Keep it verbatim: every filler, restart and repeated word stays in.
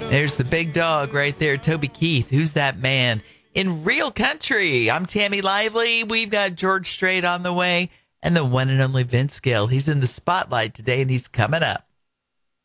There's the big dog right there, Toby Keith. Who's that man? In Real Country, I'm Tammy Lively. We've got George Strait on the way and the one and only Vince Gill. He's in the spotlight today and he's coming up.